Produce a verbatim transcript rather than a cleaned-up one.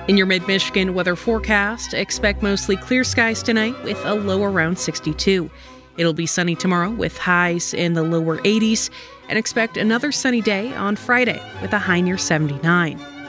In your mid-Michigan weather forecast, expect mostly clear skies tonight with a low around sixty-two. It'll be sunny tomorrow with highs in the lower eighties, and expect another sunny day on Friday with a high near seventy-nine.